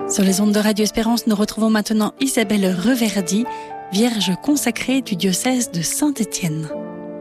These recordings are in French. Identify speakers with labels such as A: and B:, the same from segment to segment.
A: Sur les ondes de Radio Espérance, nous retrouvons maintenant Isabelle Reverdy, vierge consacrée du diocèse de Saint-Étienne.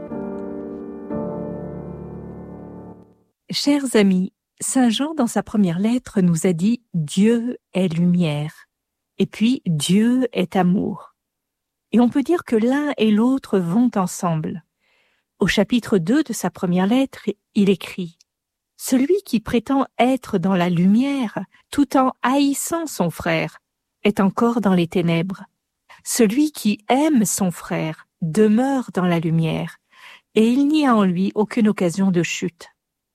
B: Chers amis, Saint Jean, dans sa première lettre, nous a dit « Dieu est lumière » et puis « Dieu est amour ». Et on peut dire que l'un et l'autre vont ensemble. Au chapitre 2 de sa première lettre, il écrit « Celui qui prétend être dans la lumière, tout en haïssant son frère, est encore dans les ténèbres. Celui qui aime son frère demeure dans la lumière, et il n'y a en lui aucune occasion de chute. »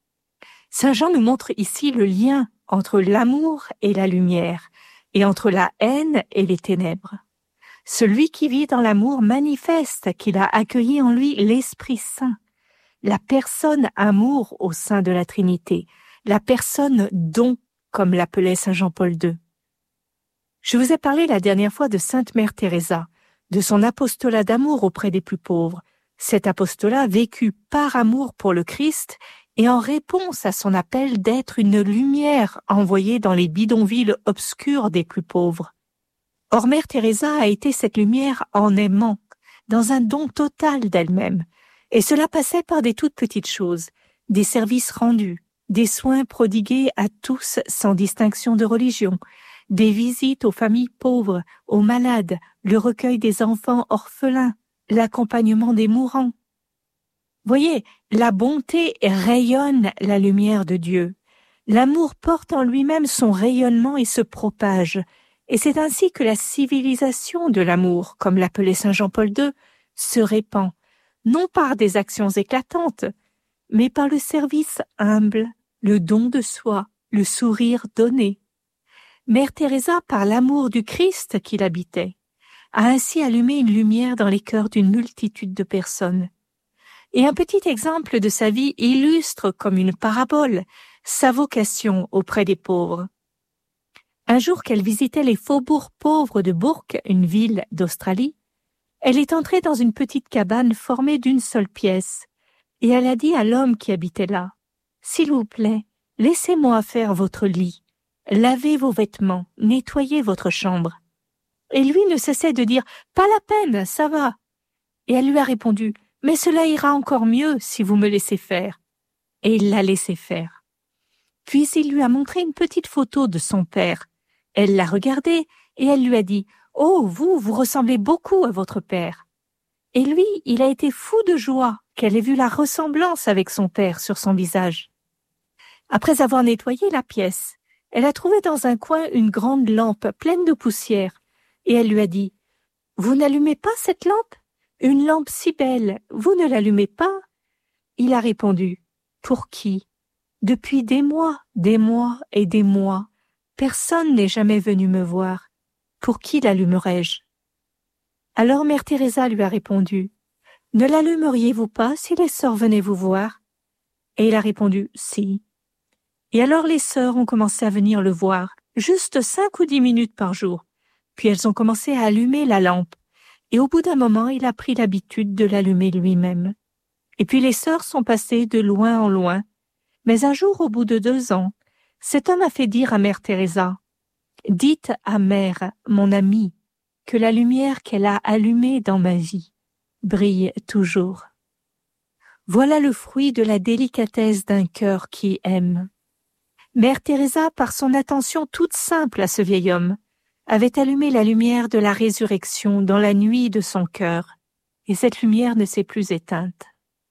B: Saint Jean nous montre ici le lien entre l'amour et la lumière, et entre la haine et les ténèbres. Celui qui vit dans l'amour manifeste qu'il a accueilli en lui l'Esprit Saint, la personne amour au sein de la Trinité, la personne don, comme l'appelait Saint Jean-Paul II. Je vous ai parlé la dernière fois de Sainte Mère Teresa, de son apostolat d'amour auprès des plus pauvres, cet apostolat vécu par amour pour le Christ et en réponse à son appel d'être une lumière envoyée dans les bidonvilles obscurs des plus pauvres. Or, Mère Teresa a été cette lumière en aimant, dans un don total d'elle-même, et cela passait par des toutes petites choses, des services rendus, des soins prodigués à tous sans distinction de religion, des visites aux familles pauvres, aux malades, le recueil des enfants orphelins, l'accompagnement des mourants. Voyez, la bonté rayonne la lumière de Dieu. L'amour porte en lui-même son rayonnement et se propage. Et c'est ainsi que la civilisation de l'amour, comme l'appelait Saint Jean-Paul II, se répand, non par des actions éclatantes, mais par le service humble, le don de soi, le sourire donné. Mère Teresa, par l'amour du Christ qui l'habitait, a ainsi allumé une lumière dans les cœurs d'une multitude de personnes. Et un petit exemple de sa vie illustre comme une parabole sa vocation auprès des pauvres. Un jour qu'elle visitait les faubourgs pauvres de Bourke, une ville d'Australie, elle est entrée dans une petite cabane formée d'une seule pièce, et elle a dit à l'homme qui habitait là, « S'il vous plaît, laissez-moi faire votre lit, lavez vos vêtements, nettoyez votre chambre. » Et lui ne cessait de dire, « Pas la peine, ça va. » Et elle lui a répondu, « Mais cela ira encore mieux si vous me laissez faire. » Et il l'a laissé faire. Puis il lui a montré une petite photo de son père. Elle l'a regardée et elle lui a dit « Oh, vous ressemblez beaucoup à votre père. » Et lui, il a été fou de joie qu'elle ait vu la ressemblance avec son père sur son visage. Après avoir nettoyé la pièce, elle a trouvé dans un coin une grande lampe pleine de poussière et elle lui a dit « Vous n'allumez pas cette lampe ? Une lampe si belle, vous ne l'allumez pas ?» Il a répondu « Pour qui ? Depuis des mois et des mois, personne n'est jamais venu me voir. Pour qui l'allumerais-je » Alors Mère Teresa lui a répondu « Ne l'allumeriez-vous pas si les sœurs venaient vous voir ?» Et il a répondu « Si ». Et alors les sœurs ont commencé à venir le voir, juste 5 ou 10 minutes par jour. Puis elles ont commencé à allumer la lampe. Et au bout d'un moment, il a pris l'habitude de l'allumer lui-même. Et puis les sœurs sont passées de loin en loin. Mais un jour, au bout de 2 ans, cet homme a fait dire à Mère Teresa « Dites à Mère, mon amie, que la lumière qu'elle a allumée dans ma vie brille toujours. » Voilà le fruit de la délicatesse d'un cœur qui aime. Mère Teresa, par son attention toute simple à ce vieil homme, avait allumé la lumière de la résurrection dans la nuit de son cœur, et cette lumière ne s'est plus éteinte.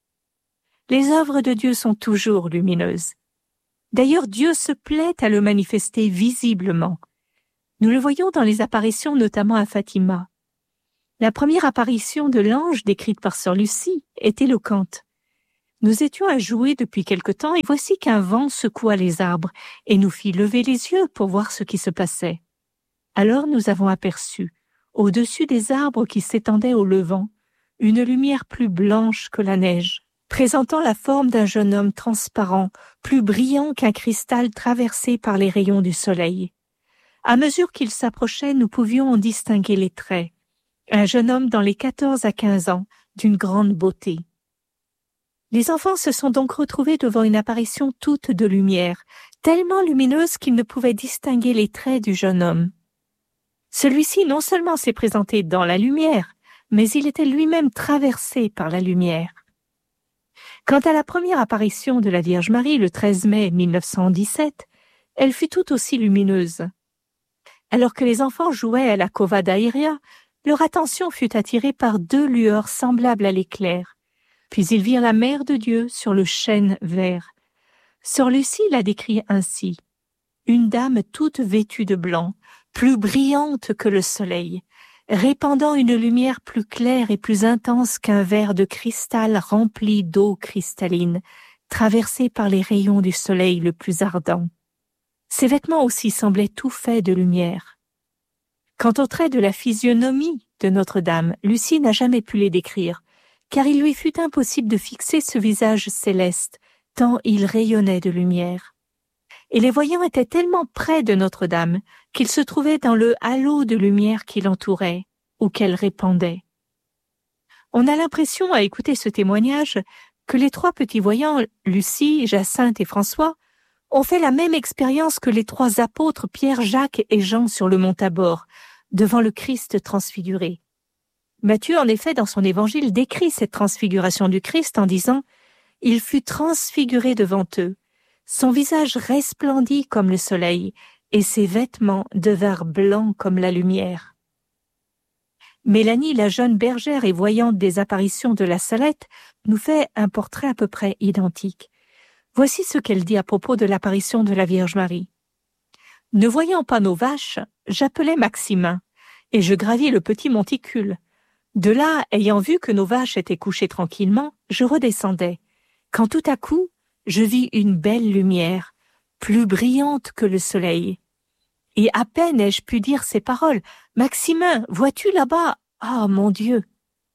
B: Les œuvres de Dieu sont toujours lumineuses. D'ailleurs, Dieu se plaît à le manifester visiblement. Nous le voyons dans les apparitions, notamment à Fatima. La première apparition de l'ange décrite par sœur Lucie est éloquente. Nous étions à jouer depuis quelque temps et voici qu'un vent secoua les arbres et nous fit lever les yeux pour voir ce qui se passait. Alors nous avons aperçu, au-dessus des arbres qui s'étendaient au levant, une lumière plus blanche que la neige, présentant la forme d'un jeune homme transparent, plus brillant qu'un cristal traversé par les rayons du soleil. À mesure qu'il s'approchait, nous pouvions en distinguer les traits. Un jeune homme dans les 14 à 15 ans, d'une grande beauté. Les enfants se sont donc retrouvés devant une apparition toute de lumière, tellement lumineuse qu'ils ne pouvaient distinguer les traits du jeune homme. Celui-ci non seulement s'est présenté dans la lumière, mais il était lui-même traversé par la lumière. Quant à la première apparition de la Vierge Marie le 13 mai 1917, elle fut tout aussi lumineuse. Alors que les enfants jouaient à la cova d'aéria, leur attention fut attirée par deux lueurs semblables à l'éclair. Puis ils virent la Mère de Dieu sur le chêne vert. Sœur Lucie l'a décrit ainsi. Une dame toute vêtue de blanc, plus brillante que le soleil, répandant une lumière plus claire et plus intense qu'un verre de cristal rempli d'eau cristalline, traversé par les rayons du soleil le plus ardent. Ses vêtements aussi semblaient tout faits de lumière. Quant aux traits de la physionomie de Notre-Dame, Lucie n'a jamais pu les décrire, car il lui fut impossible de fixer ce visage céleste, tant il rayonnait de lumière. Et les voyants étaient tellement près de Notre-Dame qu'ils se trouvaient dans le halo de lumière qui l'entourait ou qu'elle répandait. On a l'impression, à écouter ce témoignage, que les trois petits voyants, Lucie, Jacinthe et François, ont fait la même expérience que les trois apôtres Pierre, Jacques et Jean sur le mont Tabor, devant le Christ transfiguré. Matthieu, en effet, dans son évangile, décrit cette transfiguration du Christ en disant « Il fut transfiguré devant eux. Son visage resplendit comme le soleil, et ses vêtements devinrent blancs comme la lumière. » Mélanie, la jeune bergère et voyante des apparitions de la Salette, nous fait un portrait à peu près identique. Voici ce qu'elle dit à propos de l'apparition de la Vierge Marie. « Ne voyant pas nos vaches, j'appelais Maximin, et je gravis le petit monticule. De là, ayant vu que nos vaches étaient couchées tranquillement, je redescendais, quand tout à coup, je vis une belle lumière, plus brillante que le soleil. Et à peine ai-je pu dire ces paroles, « Maximin, vois-tu là-bas? Ah, mon Dieu !»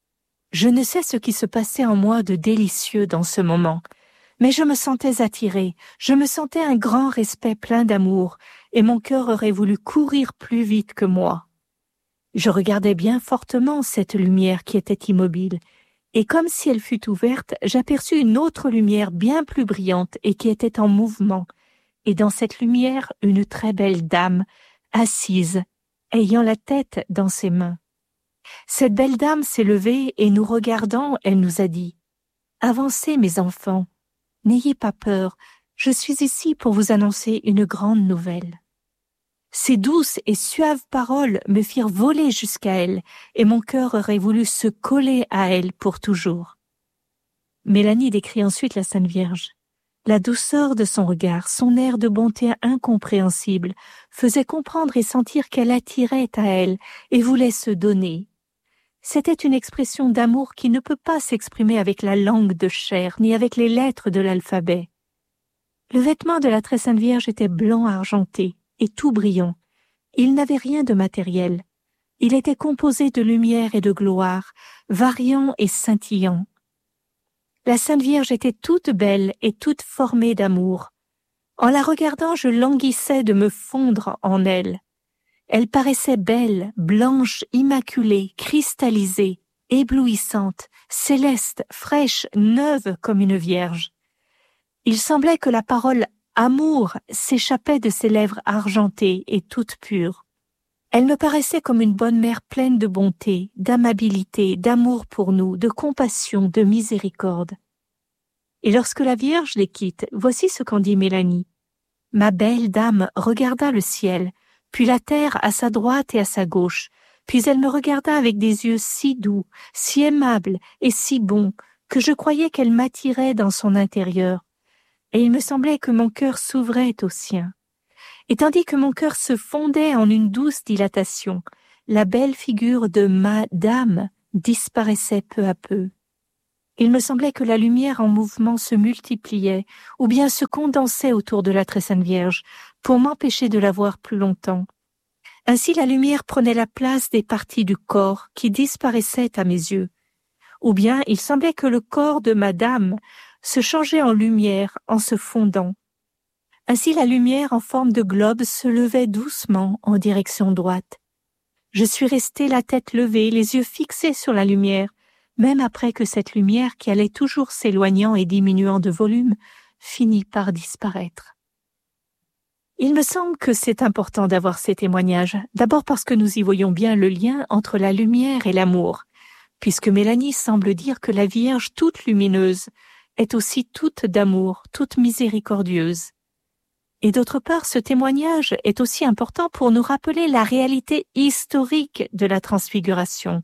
B: Je ne sais ce qui se passait en moi de délicieux dans ce moment, mais je me sentais attirée, je me sentais un grand respect plein d'amour, et mon cœur aurait voulu courir plus vite que moi. Je regardais bien fortement cette lumière qui était immobile, et comme si elle fût ouverte, j'aperçus une autre lumière bien plus brillante et qui était en mouvement, et dans cette lumière, une très belle dame, assise, ayant la tête dans ses mains. Cette belle dame s'est levée et nous regardant, elle nous a dit « Avancez, mes enfants, n'ayez pas peur, je suis ici pour vous annoncer une grande nouvelle. » Ces douces et suaves paroles me firent voler jusqu'à elle, et mon cœur aurait voulu se coller à elle pour toujours. Mélanie décrit ensuite la Sainte Vierge. La douceur de son regard, son air de bonté incompréhensible, faisait comprendre et sentir qu'elle attirait à elle et voulait se donner. C'était une expression d'amour qui ne peut pas s'exprimer avec la langue de chair, ni avec les lettres de l'alphabet. Le vêtement de la très Sainte Vierge était blanc argenté, et tout brillant. Il n'avait rien de matériel. Il était composé de lumière et de gloire, variant et scintillant. La Sainte Vierge était toute belle et toute formée d'amour. En la regardant, je languissais de me fondre en elle. Elle paraissait belle, blanche, immaculée, cristallisée, éblouissante, céleste, fraîche, neuve comme une vierge. Il semblait que la parole amour s'échappait de ses lèvres argentées et toutes pures. Elle me paraissait comme une bonne mère pleine de bonté, d'amabilité, d'amour pour nous, de compassion, de miséricorde. Et lorsque la Vierge les quitte, voici ce qu'en dit Mélanie. Ma belle dame regarda le ciel, puis la terre à sa droite et à sa gauche, puis elle me regarda avec des yeux si doux, si aimables et si bons, que je croyais qu'elle m'attirait dans son intérieur. Et il me semblait que mon cœur s'ouvrait au sien. Et tandis que mon cœur se fondait en une douce dilatation, la belle figure de ma dame disparaissait peu à peu. Il me semblait que la lumière en mouvement se multipliait, ou bien se condensait autour de la très Sainte Vierge, pour m'empêcher de la voir plus longtemps. Ainsi la lumière prenait la place des parties du corps qui disparaissaient à mes yeux. Ou bien il semblait que le corps de ma dame se changeait en lumière en se fondant. Ainsi la lumière en forme de globe se levait doucement en direction droite. Je suis restée la tête levée, les yeux fixés sur la lumière, même après que cette lumière qui allait toujours s'éloignant et diminuant de volume finit par disparaître. Il me semble que c'est important d'avoir ces témoignages, d'abord parce que nous y voyons bien le lien entre la lumière et l'amour, puisque Mélanie semble dire que la Vierge toute lumineuse est aussi toute d'amour, toute miséricordieuse. Et d'autre part, ce témoignage est aussi important pour nous rappeler la réalité historique de la transfiguration.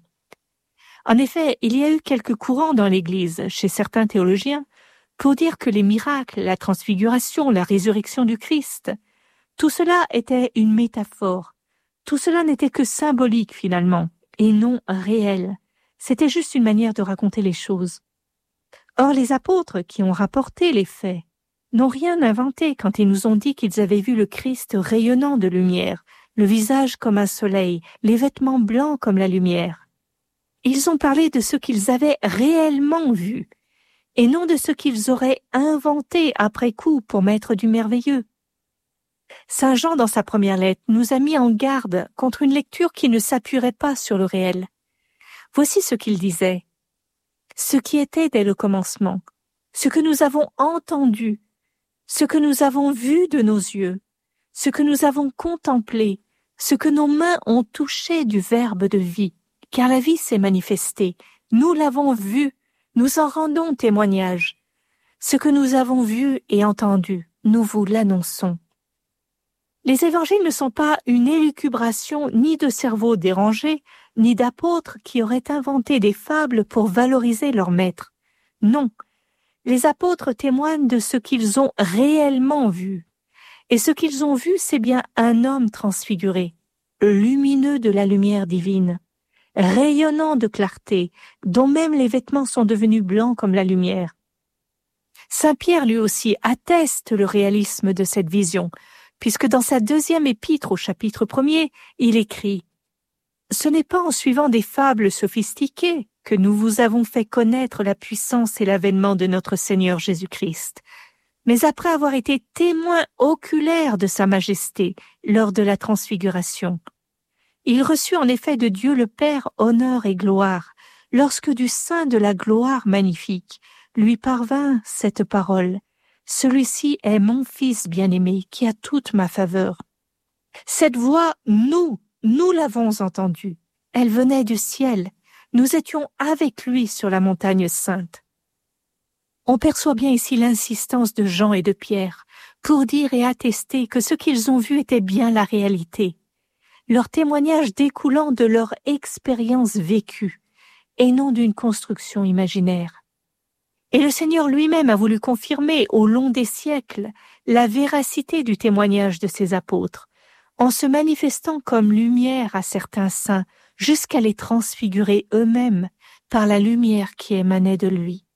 B: En effet, il y a eu quelques courants dans l'Église, chez certains théologiens, pour dire que les miracles, la transfiguration, la résurrection du Christ, tout cela était une métaphore. Tout cela n'était que symbolique finalement, et non réel. C'était juste une manière de raconter les choses. Or, les apôtres qui ont rapporté les faits n'ont rien inventé quand ils nous ont dit qu'ils avaient vu le Christ rayonnant de lumière, le visage comme un soleil, les vêtements blancs comme la lumière. Ils ont parlé de ce qu'ils avaient réellement vu, et non de ce qu'ils auraient inventé après coup pour mettre du merveilleux. Saint Jean, dans sa première lettre, nous a mis en garde contre une lecture qui ne s'appuierait pas sur le réel. Voici ce qu'il disait. Ce qui était dès le commencement, ce que nous avons entendu, ce que nous avons vu de nos yeux, ce que nous avons contemplé, ce que nos mains ont touché du Verbe de vie, car la vie s'est manifestée. Nous l'avons vu, nous en rendons témoignage. Ce que nous avons vu et entendu, nous vous l'annonçons. Les évangiles ne sont pas une élucubration ni de cerveaux dérangés, ni d'apôtres qui auraient inventé des fables pour valoriser leur maître. Non, les apôtres témoignent de ce qu'ils ont réellement vu. Et ce qu'ils ont vu, c'est bien un homme transfiguré, lumineux de la lumière divine, rayonnant de clarté, dont même les vêtements sont devenus blancs comme la lumière. Saint Pierre lui aussi atteste le réalisme de cette vision, puisque dans sa deuxième épître au chapitre 1er, il écrit « Ce n'est pas en suivant des fables sophistiquées que nous vous avons fait connaître la puissance et l'avènement de notre Seigneur Jésus-Christ, mais après avoir été témoins oculaires de sa majesté lors de la transfiguration. Il reçut en effet de Dieu le Père honneur et gloire, lorsque du sein de la gloire magnifique lui parvint cette parole. Celui-ci est mon Fils bien-aimé qui a toute ma faveur. Cette voix, nous l'avons entendue. Elle venait du ciel. Nous étions avec lui sur la montagne sainte. On perçoit bien ici l'insistance de Jean et de Pierre pour dire et attester que ce qu'ils ont vu était bien la réalité, leur témoignage découlant de leur expérience vécue et non d'une construction imaginaire. Et le Seigneur lui-même a voulu confirmer au long des siècles la véracité du témoignage de ses apôtres, en se manifestant comme lumière à certains saints, jusqu'à les transfigurer eux-mêmes par la lumière qui émanait de lui.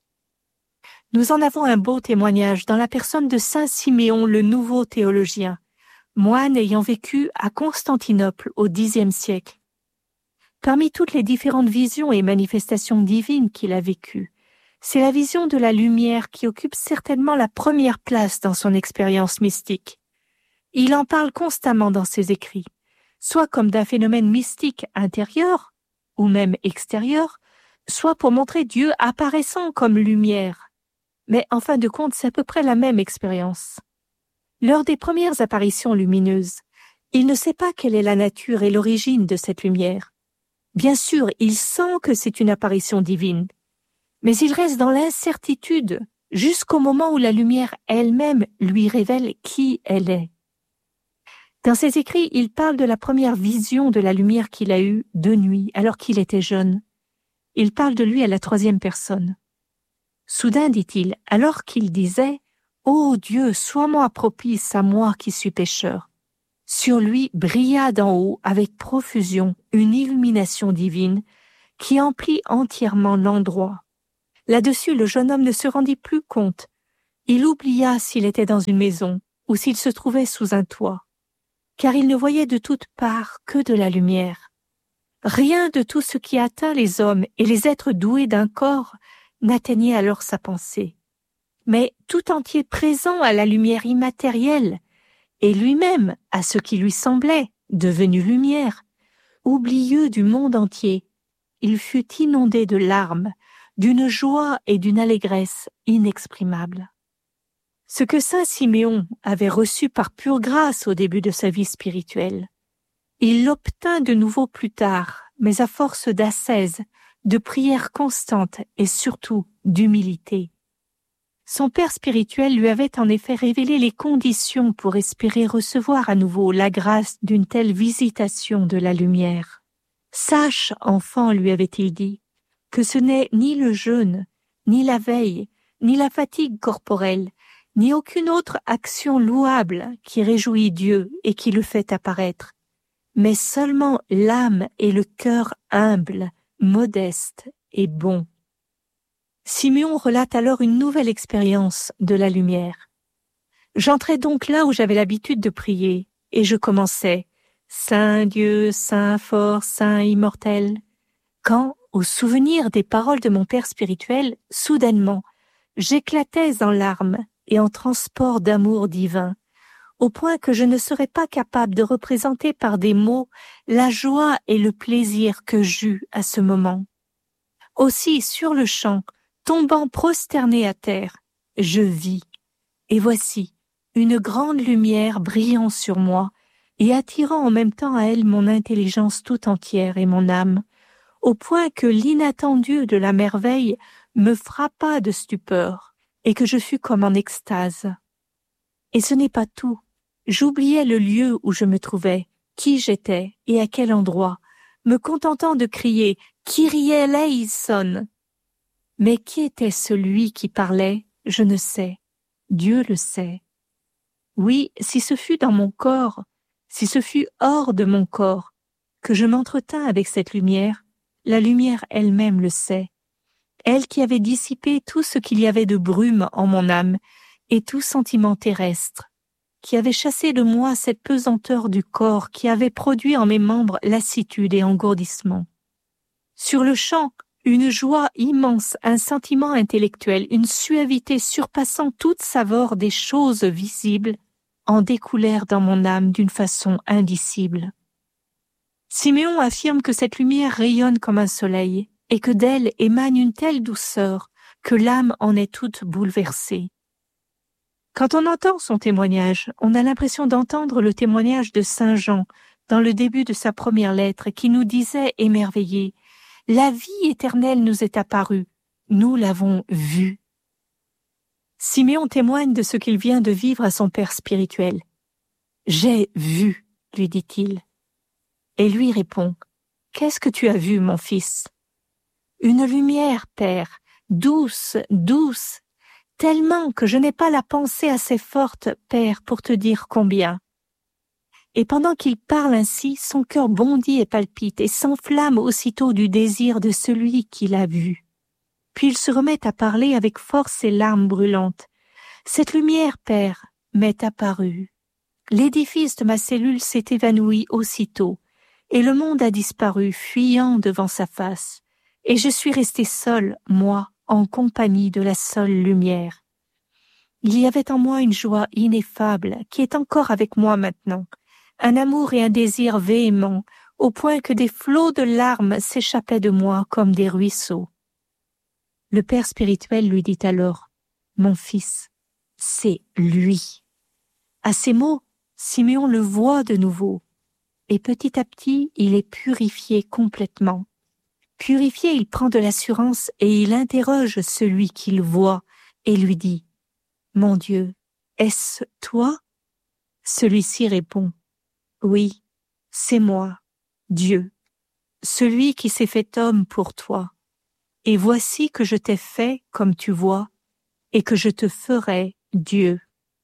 B: Nous en avons un beau témoignage dans la personne de saint Siméon, le nouveau théologien, moine ayant vécu à Constantinople au Xe siècle. Parmi toutes les différentes visions et manifestations divines qu'il a vécues, c'est la vision de la lumière qui occupe certainement la première place dans son expérience mystique. Il en parle constamment dans ses écrits, soit comme d'un phénomène mystique intérieur, ou même extérieur, soit pour montrer Dieu apparaissant comme lumière. Mais en fin de compte, c'est à peu près la même expérience. Lors des premières apparitions lumineuses, il ne sait pas quelle est la nature et l'origine de cette lumière. Bien sûr, il sent que c'est une apparition divine, mais il reste dans l'incertitude jusqu'au moment où la lumière elle-même lui révèle qui elle est. Dans ses écrits, il parle de la première vision de la lumière qu'il a eue de nuit alors qu'il était jeune. Il parle de lui à la troisième personne. Soudain, dit-il, alors qu'il disait « Ô Dieu, sois-moi propice à moi qui suis pécheur », sur lui brilla d'en haut avec profusion une illumination divine qui emplit entièrement l'endroit. Là-dessus, le jeune homme ne se rendit plus compte. Il oublia s'il était dans une maison ou s'il se trouvait sous un toit, car il ne voyait de toutes parts que de la lumière. Rien de tout ce qui atteint les hommes et les êtres doués d'un corps n'atteignait alors sa pensée, mais tout entier présent à la lumière immatérielle, et lui-même à ce qui lui semblait devenu lumière, oublieux du monde entier, il fut inondé de larmes, d'une joie et d'une allégresse inexprimables. Ce que saint Siméon avait reçu par pure grâce au début de sa vie spirituelle, il l'obtint de nouveau plus tard, mais à force d'ascèse, de prière constante et surtout d'humilité. Son père spirituel lui avait en effet révélé les conditions pour espérer recevoir à nouveau la grâce d'une telle visitation de la lumière. « Sache, enfant, lui avait-il dit, que ce n'est ni le jeûne, ni la veille, ni la fatigue corporelle, ni aucune autre action louable qui réjouit Dieu et qui le fait apparaître, mais seulement l'âme et le cœur humble, modeste et bon. » Siméon relate alors une nouvelle expérience de la lumière. « J'entrais donc là où j'avais l'habitude de prier, et je commençais « Saint Dieu, Saint fort, Saint immortel », quand, au souvenir des paroles de mon père spirituel, soudainement, j'éclatais en larmes et en transports d'amour divin, au point que je ne serais pas capable de représenter par des mots la joie et le plaisir que j'eus à ce moment. Aussi, sur le champ, tombant prosterné à terre, je vis, et voici, une grande lumière brillant sur moi et attirant en même temps à elle mon intelligence tout entière et mon âme, au point que l'inattendu de la merveille me frappa de stupeur et que je fus comme en extase. Et ce n'est pas tout. J'oubliais le lieu où je me trouvais, qui j'étais et à quel endroit, me contentant de crier « Kyrie eleison !» Mais qui était celui qui parlait, je ne sais. Dieu le sait. Oui, si ce fut dans mon corps, si ce fut hors de mon corps, que je m'entretins avec cette lumière, la lumière elle-même le sait. Elle qui avait dissipé tout ce qu'il y avait de brume en mon âme et tout sentiment terrestre, qui avait chassé de moi cette pesanteur du corps qui avait produit en mes membres lassitude et engourdissement. Sur le champ, une joie immense, un sentiment intellectuel, une suavité surpassant toute saveur des choses visibles, en découlèrent dans mon âme d'une façon indicible. Siméon affirme que cette lumière rayonne comme un soleil et que d'elle émane une telle douceur que l'âme en est toute bouleversée. Quand on entend son témoignage, on a l'impression d'entendre le témoignage de saint Jean dans le début de sa première lettre qui nous disait émerveillé « La vie éternelle nous est apparue, nous l'avons vue. » Siméon témoigne de ce qu'il vient de vivre à son père spirituel. « J'ai vu », lui dit-il. Et lui répond « Qu'est-ce que tu as vu, mon fils ?»« Une lumière, père, douce, douce, tellement que je n'ai pas la pensée assez forte, père, pour te dire combien. » Et pendant qu'il parle ainsi, son cœur bondit et palpite et s'enflamme aussitôt du désir de celui qui l'a vu. Puis il se remet à parler avec force et larmes brûlantes. « Cette lumière, père, m'est apparue. L'édifice de ma cellule s'est évanoui aussitôt, et le monde a disparu, fuyant devant sa face, et je suis resté seul, moi, en compagnie de la seule lumière. Il y avait en moi une joie ineffable qui est encore avec moi maintenant, un amour et un désir véhéments, au point que des flots de larmes s'échappaient de moi comme des ruisseaux. » Le père spirituel lui dit alors, « Mon fils, c'est lui. » À ces mots, Siméon le voit de nouveau, et petit à petit, il est purifié complètement. Purifié, il prend de l'assurance et il interroge celui qu'il voit et lui dit, « Mon Dieu, est-ce toi ?» Celui-ci répond, « Oui, c'est moi, Dieu, celui qui s'est fait homme pour toi. Et voici que je t'ai fait comme tu vois, et que je te ferai Dieu. »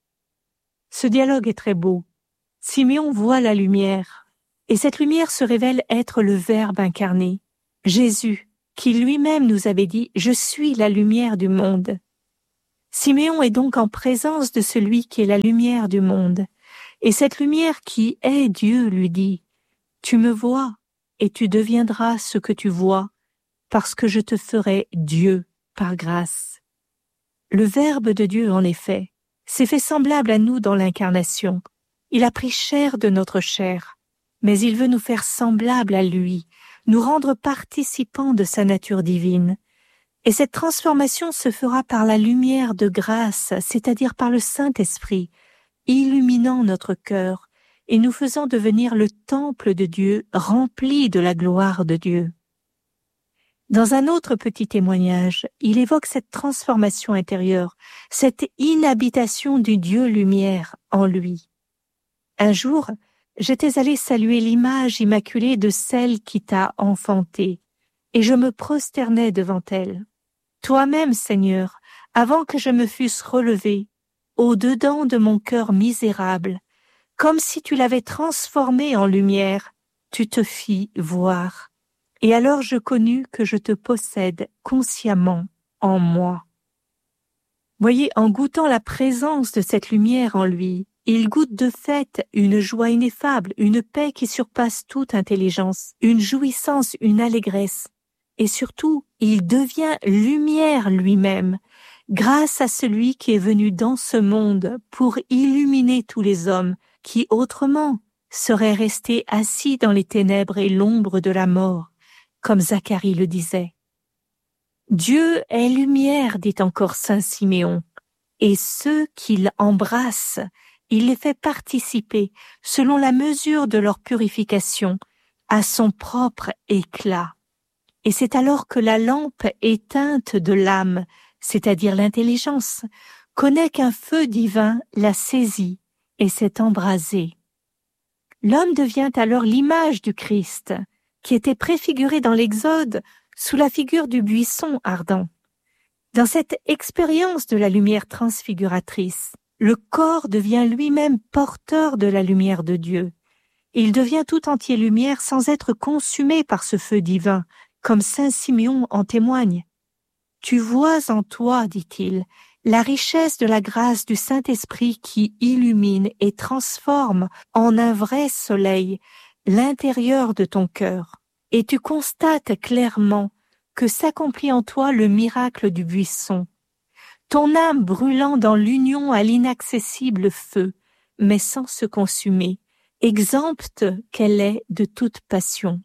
B: Ce dialogue est très beau. Siméon voit la lumière, et cette lumière se révèle être le Verbe incarné, Jésus, qui lui-même nous avait dit « Je suis la lumière du monde ». Siméon est donc en présence de celui qui est la lumière du monde, et cette lumière qui est Dieu lui dit « Tu me vois, et tu deviendras ce que tu vois, parce que je te ferai Dieu par grâce. » Le Verbe de Dieu, en effet, s'est fait semblable à nous dans l'incarnation. Il a pris chair de notre chair, mais il veut nous faire semblables à lui, nous rendre participants de sa nature divine. Et cette transformation se fera par la lumière de grâce, c'est-à-dire par le Saint-Esprit, illuminant notre cœur et nous faisant devenir le temple de Dieu rempli de la gloire de Dieu. Dans un autre petit témoignage, il évoque cette transformation intérieure, cette inhabitation du Dieu lumière en lui. Un jour, j'étais allée saluer l'image immaculée de celle qui t'a enfanté, et je me prosternais devant elle. Toi-même, Seigneur, avant que je me fusse relevée, au-dedans de mon cœur misérable, comme si tu l'avais transformé en lumière, tu te fis voir. Et alors je connus que je te possède consciemment en moi. Voyez, en goûtant la présence de cette lumière en lui, il goûte de fait une joie ineffable, une paix qui surpasse toute intelligence, une jouissance, une allégresse. Et surtout, il devient lumière lui-même, grâce à celui qui est venu dans ce monde pour illuminer tous les hommes qui autrement seraient restés assis dans les ténèbres et l'ombre de la mort, comme Zacharie le disait. Dieu est lumière, dit encore saint Siméon, et ceux qu'il embrasse, il les fait participer, selon la mesure de leur purification, à son propre éclat. Et c'est alors que la lampe éteinte de l'âme, c'est-à-dire l'intelligence, connaît qu'un feu divin l'a saisie et s'est embrasé. L'homme devient alors l'image du Christ, qui était préfiguré dans l'Exode sous la figure du buisson ardent. Dans cette expérience de la lumière transfiguratrice, le corps devient lui-même porteur de la lumière de Dieu. Il devient tout entier lumière sans être consumé par ce feu divin, comme saint Siméon en témoigne. Tu vois en toi, dit-il, la richesse de la grâce du Saint-Esprit qui illumine et transforme en un vrai soleil l'intérieur de ton cœur. Et tu constates clairement que s'accomplit en toi le miracle du buisson. Ton âme brûlant dans l'union à l'inaccessible feu, mais sans se consumer, exempte qu'elle est de toute passion.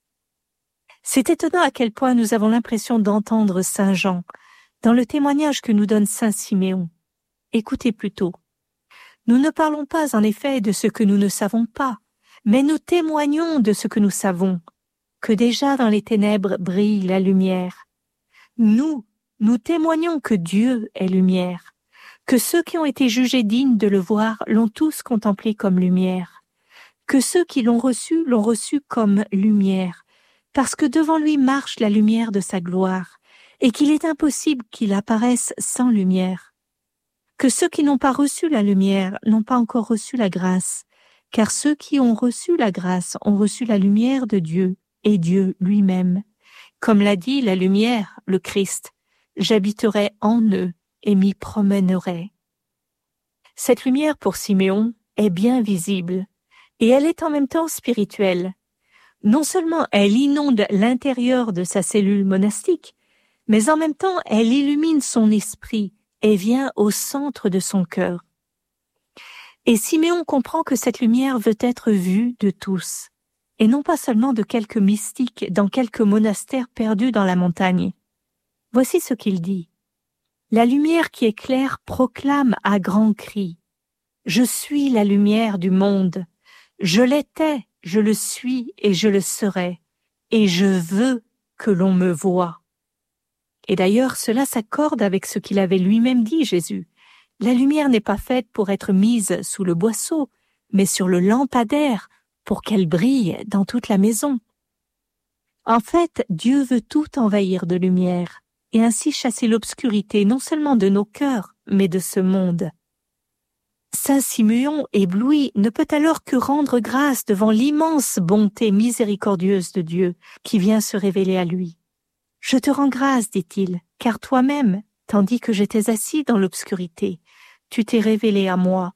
B: C'est étonnant à quel point nous avons l'impression d'entendre saint Jean dans le témoignage que nous donne saint Siméon. Écoutez plutôt. Nous ne parlons pas en effet de ce que nous ne savons pas, mais nous témoignons de ce que nous savons, que déjà dans les ténèbres brille la lumière. Nous témoignons que Dieu est lumière, que ceux qui ont été jugés dignes de le voir l'ont tous contemplé comme lumière, que ceux qui l'ont reçu comme lumière, parce que devant lui marche la lumière de sa gloire, et qu'il est impossible qu'il apparaisse sans lumière. Que ceux qui n'ont pas reçu la lumière n'ont pas encore reçu la grâce, car ceux qui ont reçu la grâce ont reçu la lumière de Dieu et Dieu lui-même. Comme l'a dit la lumière, le Christ, j'habiterai en eux et m'y promènerai. Cette lumière pour Siméon est bien visible, et elle est en même temps spirituelle. Non seulement elle inonde l'intérieur de sa cellule monastique, mais en même temps elle illumine son esprit et vient au centre de son cœur. Et Siméon comprend que cette lumière veut être vue de tous, et non pas seulement de quelques mystiques dans quelques monastères perdus dans la montagne. Voici ce qu'il dit. La lumière qui éclaire proclame à grands cris. Je suis la lumière du monde. Je l'étais, je le suis et je le serai. Et je veux que l'on me voie. Et d'ailleurs, cela s'accorde avec ce qu'il avait lui-même dit, Jésus. La lumière n'est pas faite pour être mise sous le boisseau, mais sur le lampadaire, pour qu'elle brille dans toute la maison. En fait, Dieu veut tout envahir de lumière, et ainsi chasser l'obscurité non seulement de nos cœurs, mais de ce monde. Saint Siméon, ébloui, ne peut alors que rendre grâce devant l'immense bonté miséricordieuse de Dieu qui vient se révéler à lui. Je te rends grâce, dit-il, car toi-même, tandis que j'étais assis dans l'obscurité, tu t'es révélé à moi